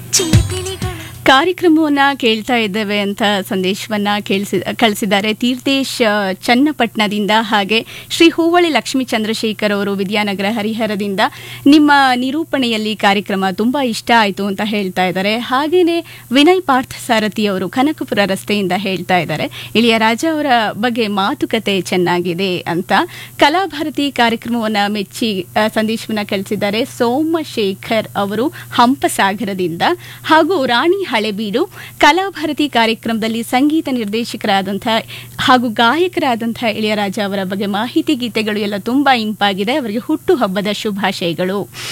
ಕಾರ್ಯಕ್ರಮವನ್ನ ಕೇಳ್ತಾ ಇದ್ದೇವೆ ಅಂತ ಸಂದೇಶವನ್ನ ಕಳಿಸಿದ್ದಾರೆ ತೀರ್ಥೇಶ್ ಚನ್ನಪಟ್ಟಣದಿಂದ. ಹಾಗೆ ಶ್ರೀ ಹೂವಳಿ ಲಕ್ಷ್ಮೀ ಚಂದ್ರಶೇಖರ್ ಅವರು ವಿದ್ಯಾನಗರ ಹರಿಹರದಿಂದ ನಿಮ್ಮ ನಿರೂಪಣೆಯಲ್ಲಿ ಕಾರ್ಯಕ್ರಮ ತುಂಬಾ ಇಷ್ಟ ಆಯಿತು ಅಂತ ಹೇಳ್ತಾ ಇದ್ದಾರೆ. ಹಾಗೇನೆ ವಿನಯ್ ಪಾರ್ಥಸಾರಥಿ ಅವರು ಕನಕಪುರ ರಸ್ತೆಯಿಂದ ಹೇಳ್ತಾ ಇದ್ದಾರೆ ಇಳಿಯರಾಜ ಅವರ ಬಗ್ಗೆ ಮಾತುಕತೆ ಚೆನ್ನಾಗಿದೆ ಅಂತ. ಕಲಾಭಾರತಿ ಕಾರ್ಯಕ್ರಮವನ್ನ ಮೆಚ್ಚಿ ಸಂದೇಶವನ್ನ ಕಳಿಸಿದ್ದಾರೆ ಸೋಮಶೇಖರ್ ಅವರು ಹಂಪಸಾಗರದಿಂದ. ಹಾಗೂ ರಾಣಿ ಹಳೆಬೀಡು ಕಲಾಭಾರತಿ ಕಾರ್ಯಕ್ರಮದಲ್ಲಿ ಸಂಗೀತ ನಿರ್ದೇಶಕರಾದಂತಹ ಹಾಗೂ ಗಾಯಕರಾದಂತಹ ಇಳಿಯರಾಜ ಅವರ ಬಗ್ಗೆ ಮಾಹಿತಿ ಗೀತೆಗಳು ಎಲ್ಲ ತುಂಬಾ ಇಂಪಾಗಿದೆ, ಅವರಿಗೆ ಹುಟ್ಟುಹಬ್ಬದ ಶುಭಾಶಯಗಳು.